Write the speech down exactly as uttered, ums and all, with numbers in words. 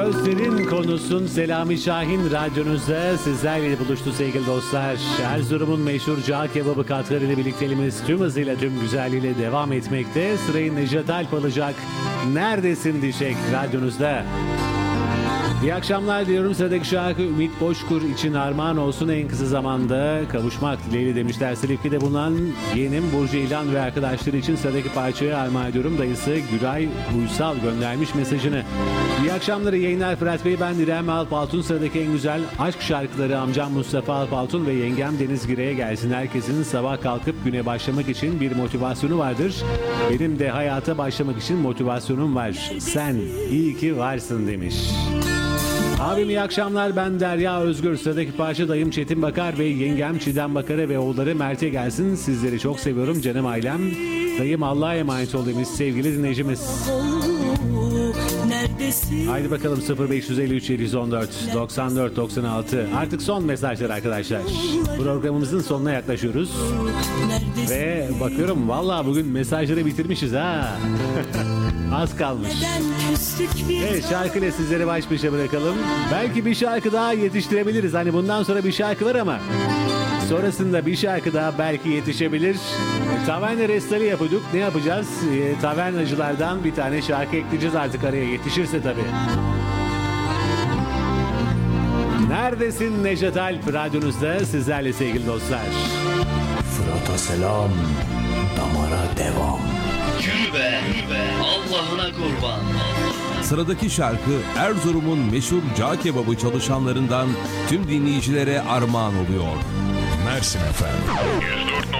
Gözlerin konusun Selami Şahin radyonuzda sizlerle buluştu sevgili dostlar. Erzurum'un meşhur cağ kebabı katlarıyla birlikteliğimiz tüm hızıyla tüm güzelliğiyle devam etmekte. Sırayı Nejat Alp alacak. Neredesin Dişek radyonuzda. İyi akşamlar diyorum. Sıradaki şarkı Ümit Boşkur için armağan olsun, en kısa zamanda kavuşmak dileğiyle demişler. Silifke'de bulunan yeğenim Burcu İlhan ve arkadaşları için sıradaki parçayı armağan ediyorum. Dayısı Güray Uysal göndermiş mesajını. İyi akşamlar, iyi yayınlar Fırat Bey. Ben İrem Alpaltun. Sıradaki en güzel aşk şarkıları amcam Mustafa Alpaltun ve yengem Deniz Gire'ye gelsin. Herkesin sabah kalkıp güne başlamak için bir motivasyonu vardır. Benim de hayata başlamak için motivasyonum var. Sen iyi ki varsın demiş. Abim iyi akşamlar, ben Derya Özgür. Sıradaki parça dayım Çetin Bakar ve yengem Çiğdem Bakar'a ve oğulları Mert'e gelsin. Sizleri çok seviyorum canım ailem. Dayım Allah'a emanet ol demiş sevgili dinleyicimiz. Haydi bakalım sıfır beş elli üç yedi yüz on dört doksan dört doksan altı. Artık son mesajlar arkadaşlar. Programımızın sonuna yaklaşıyoruz. Ve bakıyorum vallahi bugün mesajları bitirmişiz ha. Az kalmış. Evet, şarkıyla sizleri baş başa bırakalım. Belki bir şarkı daha yetiştirebiliriz. Hani bundan sonra bir şarkı var ama sonrasında bir şarkı daha belki yetişebilir. E, taverna restali yapıyorduk. Ne yapacağız? E, tavernacılardan bir tane şarkı ekleyeceğiz artık araya, yetişirse tabii. Neredesin Nejat Alp radyonuzda sizlerle sevgili dostlar. Fırat'a selam, damara devam. Yürü be, yürü be, Allah'ına kurban. Sıradaki şarkı Erzurum'un meşhur cağ kebabı çalışanlarından tüm dinleyicilere armağan oluyor. Mersin efendim. yüz dört